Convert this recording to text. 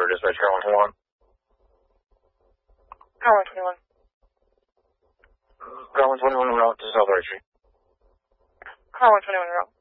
Water Dispatch, Car 121. Car 121. Car 121 route to South Arch Street. Car 121 route.